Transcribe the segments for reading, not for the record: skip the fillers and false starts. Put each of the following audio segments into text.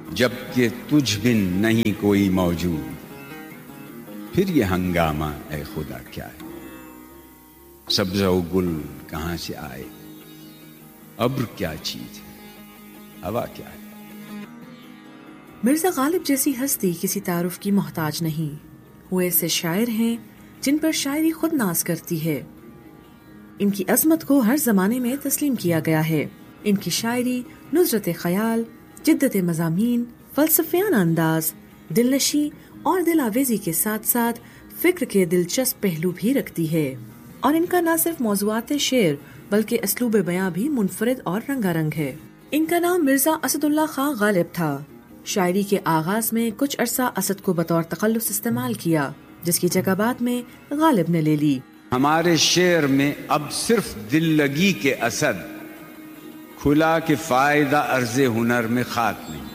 جبکہ تجھ بن نہیں کوئی موجود، پھر یہ ہنگامہ اے خدا کیا ہے؟ سبزہ و گل کہاں سے آئے، ابر کیا چیز ہے، ہوا کیا ہے؟ مرزا غالب جیسی ہستی کسی تعارف کی محتاج نہیں. وہ ایسے شاعر ہیں جن پر شاعری خود ناز کرتی ہے. ان کی عظمت کو ہر زمانے میں تسلیم کیا گیا ہے. ان کی شاعری نصرت خیال، جدت مضامین، فلسفیانہ انداز، دلنشی اور دل آویزی کے ساتھ ساتھ فکر کے دلچسپ پہلو بھی رکھتی ہے. اور ان کا نہ صرف موضوعات شعر بلکہ اسلوب بیاں بھی منفرد اور رنگا رنگ ہے. ان کا نام مرزا اسد اللہ خان غالب تھا. شاعری کے آغاز میں کچھ عرصہ اسد کو بطور تخلص استعمال کیا، جس کی جگہ بعد میں غالب نے لے لی. ہمارے شعر میں اب صرف دل لگی کے اسد، کھلا کے فائدہ عرض ہنر میں خاک نہیں.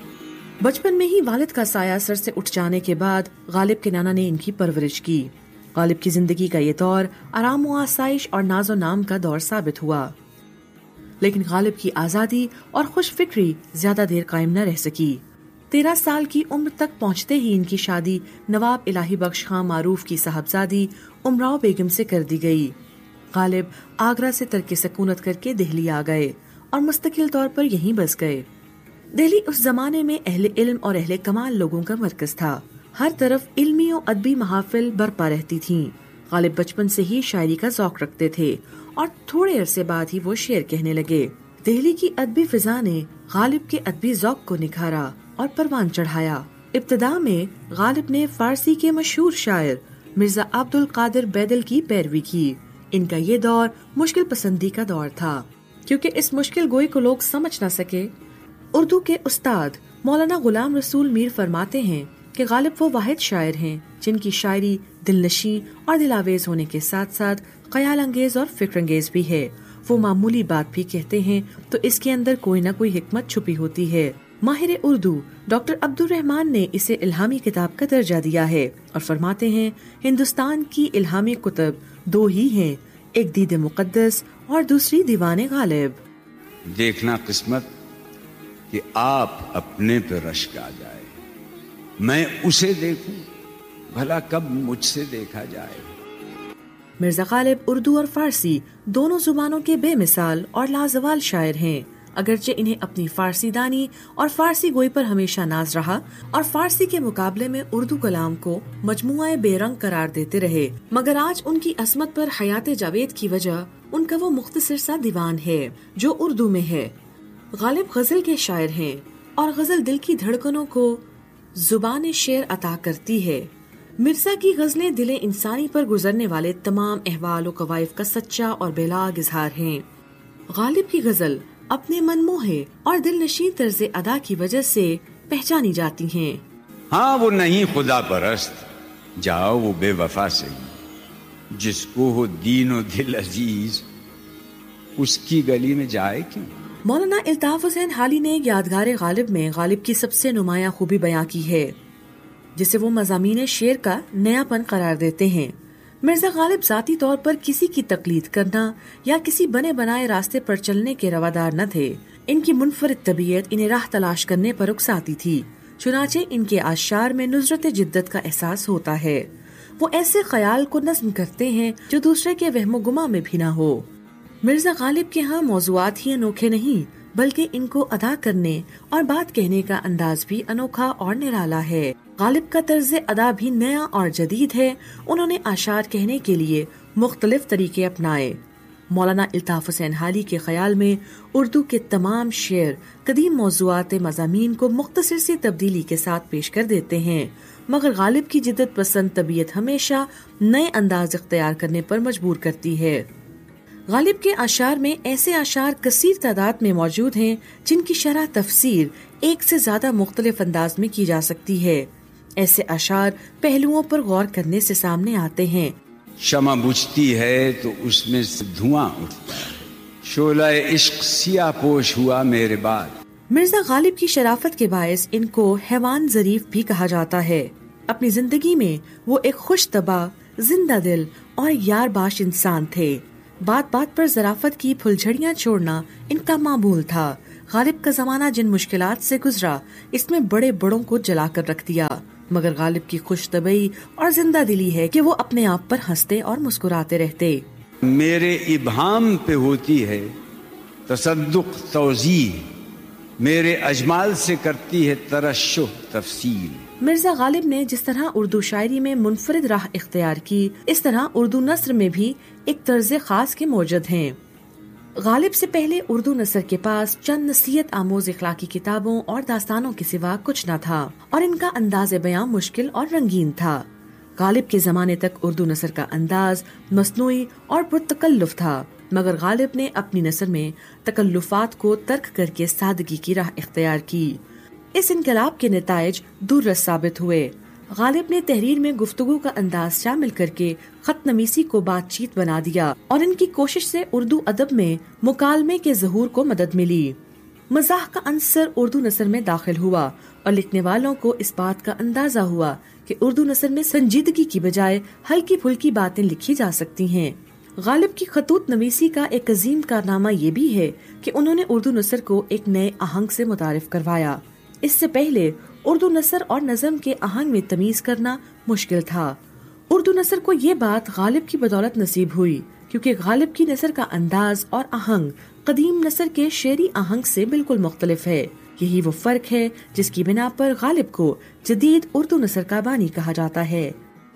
بچپن میں ہی والد کا سایہ سر سے اٹھ جانے کے بعد غالب کے نانا نے ان کی پرورش کی. غالب کی زندگی کا یہ دور آرام و آسائش اور ناز و نام کا دور ثابت ہوا، لیکن غالب کی آزادی اور خوش فکری زیادہ دیر قائم نہ رہ سکی. 13 سال کی عمر تک پہنچتے ہی ان کی شادی نواب الہی بخش خان معروف کی صاحبزادی امراؤ بیگم سے کر دی گئی. غالب آگرہ سے ترک سکونت کر کے دہلی آ گئے اور مستقل طور پر یہیں بس گئے. دہلی اس زمانے میں اہل علم اور اہل کمال لوگوں کا مرکز تھا. ہر طرف علمی و ادبی محافل برپا رہتی تھیں. غالب بچپن سے ہی شاعری کا ذوق رکھتے تھے اور تھوڑے عرصے بعد ہی وہ شعر کہنے لگے. دہلی کی ادبی فضا نے غالب کے ادبی ذوق کو نکھارا اور پروان چڑھایا. ابتدا میں غالب نے فارسی کے مشہور شاعر مرزا عبد القادر بیدل کی پیروی کی. ان کا یہ دور مشکل پسندی کا دور تھا، کیونکہ اس مشکل گوئی کو لوگ سمجھ نہ سکے. اردو کے استاد مولانا غلام رسول میر فرماتے ہیں کہ غالب وہ واحد شاعر ہیں جن کی شاعری دلنشیں اور دلاویز ہونے کے ساتھ ساتھ خیال انگیز اور فکر انگیز بھی ہے. وہ معمولی بات بھی کہتے ہیں تو اس کے اندر کوئی نہ کوئی حکمت چھپی ہوتی ہے. ماہر اردو ڈاکٹر عبد الرحمن نے اسے الہامی کتاب کا درجہ دیا ہے اور فرماتے ہیں ہندوستان کی الہامی کتب 2 ہی ہیں، ایک دید مقدس اور دوسری دیوان غالب. دیکھنا قسمت کہ آپ اپنے پہ رشک آ جائے، میں اسے دیکھوں، بھلا کب مجھ سے دیکھا جائے. مرزا غالب اردو اور فارسی دونوں زبانوں کے بے مثال اور لازوال شاعر ہیں. اگرچہ انہیں اپنی فارسی دانی اور فارسی گوئی پر ہمیشہ ناز رہا اور فارسی کے مقابلے میں اردو کلام کو مجموعہ بے رنگ قرار دیتے رہے، مگر آج ان کی عظمت پر حیات جاوید کی وجہ ان کا وہ مختصر سا دیوان ہے جو اردو میں ہے. غالب غزل کے شاعر ہیں اور غزل دل کی دھڑکنوں کو زبان شعر عطا کرتی ہے. مرزا کی غزلیں دل انسانی پر گزرنے والے تمام احوال و قوائف کا سچا اور بلاگ اظہار ہیں. غالب کی غزل اپنے منموہے اور دل نشین طرز ادا کی وجہ سے پہچانی جاتی ہیں. ہاں وہ نہیں خدا پرست، جاؤ وہ بے وفا سہی، جس کو ہو دین و دل عزیز اس کی گلی میں جائے کیوں. مولانا الطاف حسین حالی نے یادگار غالب میں غالب کی سب سے نمایاں خوبی بیاں کی ہے، جسے وہ مضامین شعر کا نیا پن قرار دیتے ہیں. مرزا غالب ذاتی طور پر کسی کی تقلید کرنا یا کسی بنے بنائے راستے پر چلنے کے روادار نہ تھے. ان کی منفرد طبیعت انہیں راہ تلاش کرنے پر اکساتی تھی. چنانچہ ان کے اشعار میں نصرت جدت کا احساس ہوتا ہے. وہ ایسے خیال کو نظم کرتے ہیں جو دوسرے کے وہم و گماں میں بھی نہ ہو. مرزا غالب کے ہاں موضوعات ہی انوکھے نہیں بلکہ ان کو ادا کرنے اور بات کہنے کا انداز بھی انوکھا اور نرالا ہے. غالب کا طرز ادا بھی نیا اور جدید ہے. انہوں نے اشعار کہنے کے لیے مختلف طریقے اپنائے. مولانا الطاف حسین حالی کے خیال میں اردو کے تمام شعر قدیم موضوعات مضامین کو مختصر سی تبدیلی کے ساتھ پیش کر دیتے ہیں، مگر غالب کی جدت پسند طبیعت ہمیشہ نئے انداز اختیار کرنے پر مجبور کرتی ہے. غالب کے اشعار میں ایسے اشعار کثیر تعداد میں موجود ہیں جن کی شرح تفسیر ایک سے زیادہ مختلف انداز میں کی جا سکتی ہے. ایسے اشعار پہلوؤں پر غور کرنے سے سامنے آتے ہیں. شمع بجھتی ہے تو اس میں سے دھواں اٹھتا ہے، شعلہ عشق سیاہ پوش ہوا میرے بعد. مرزا غالب کی شرافت کے باعث ان کو حیوان ظریف بھی کہا جاتا ہے. اپنی زندگی میں وہ ایک خوش طبع، زندہ دل اور یار باش انسان تھے. بات بات پر ظرافت کی پھلجھڑیاں چھوڑنا ان کا معمول تھا. غالب کا زمانہ جن مشکلات سے گزرا اس میں بڑے بڑوں کو جلا کر رکھ دیا، مگر غالب کی خوش طبعی اور زندہ دلی ہے کہ وہ اپنے آپ پر ہنستے اور مسکراتے رہتے۔ میرے ابہام پہ ہوتی ہے تصدق توضیح، میرے اجمال سے کرتی ہے ترشح تفصیل۔ مرزا غالب نے جس طرح اردو شاعری میں منفرد راہ اختیار کی، اس طرح اردو نثر میں بھی ایک طرز خاص کے موجود ہیں۔ غالب سے پہلے اردو نثر کے پاس چند نصیحت آموز اخلاقی کتابوں اور داستانوں کے سوا کچھ نہ تھا، اور ان کا انداز بیان مشکل اور رنگین تھا۔ غالب کے زمانے تک اردو نثر کا انداز مصنوعی اور پرتکلف تھا، مگر غالب نے اپنی نثر میں تکلفات کو ترک کر کے سادگی کی راہ اختیار کی۔ اس انقلاب کے نتائج دور رس ثابت ہوئے۔ غالب نے تحریر میں گفتگو کا انداز شامل کر کے خط نویسی کو بات چیت بنا دیا، اور ان کی کوشش سے اردو ادب میں مکالمے کے ظہور کو مدد ملی۔ مزاح کا عنصر اردو نثر میں داخل ہوا، اور لکھنے والوں کو اس بات کا اندازہ ہوا کہ اردو نثر میں سنجیدگی کی بجائے ہلکی پھلکی باتیں لکھی جا سکتی ہیں۔ غالب کی خطوط نویسی کا ایک عظیم کارنامہ یہ بھی ہے کہ انہوں نے اردو نثر کو ایک نئے آہنگ سے متعارف کروایا۔ اس سے پہلے اردو نثر اور نظم کے آہنگ میں تمیز کرنا مشکل تھا۔ اردو نثر کو یہ بات غالب کی بدولت نصیب ہوئی، کیونکہ غالب کی نثر کا انداز اور آہنگ قدیم نثر کے شعری آہنگ سے بالکل مختلف ہے۔ یہی وہ فرق ہے جس کی بنا پر غالب کو جدید اردو نثر کا بانی کہا جاتا ہے۔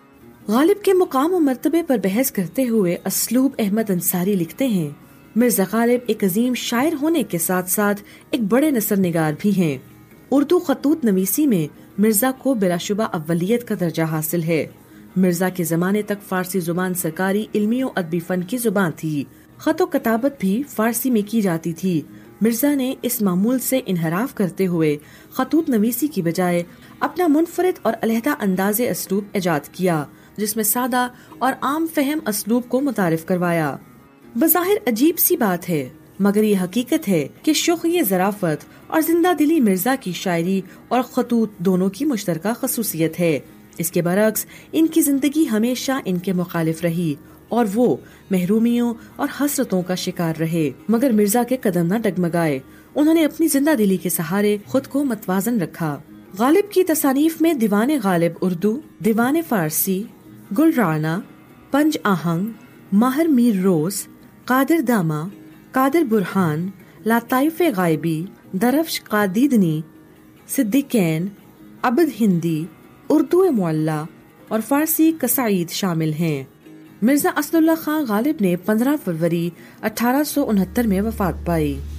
غالب کے مقام و مرتبے پر بحث کرتے ہوئے اسلوب احمد انصاری لکھتے ہیں، مرزا غالب ایک عظیم شاعر ہونے کے ساتھ ساتھ ایک بڑے نثر نگار بھی ہیں۔ اردو خطوط نویسی میں مرزا کو بلا شبہ اولیت کا درجہ حاصل ہے۔ مرزا کے زمانے تک فارسی زبان سرکاری علمی و ادبی فن کی زبان تھی، خط و کتابت بھی فارسی میں کی جاتی تھی۔ مرزا نے اس معمول سے انحراف کرتے ہوئے خطوط نویسی کی بجائے اپنا منفرد اور علیحدہ انداز اسلوب ایجاد کیا، جس میں سادہ اور عام فہم اسلوب کو متعارف کروایا۔ بظاہر عجیب سی بات ہے، مگر یہ حقیقت ہے کہ شوخی ظرافت اور زندہ دلی مرزا کی شاعری اور خطوط دونوں کی مشترکہ خصوصیت ہے۔ اس کے برعکس ان کی زندگی ہمیشہ ان کے مخالف رہی، اور وہ محرومیوں اور حسرتوں کا شکار رہے، مگر مرزا کے قدم نہ ڈگمگائے۔ انہوں نے اپنی زندہ دلی کے سہارے خود کو متوازن رکھا۔ غالب کی تصانیف میں دیوان غالب اردو، دیوان فارسی، گل رانا، پنج آہنگ، ماہر میر روز، قادر دامہ، قادر برہان، لطائف غائبی، درفش قادیدنی، صدیقین، عبد ہندی، اردو معلی اور فارسی قصائد شامل ہیں۔ مرزا اسد اللہ خان غالب نے 15 فروری 1869 میں وفات پائی۔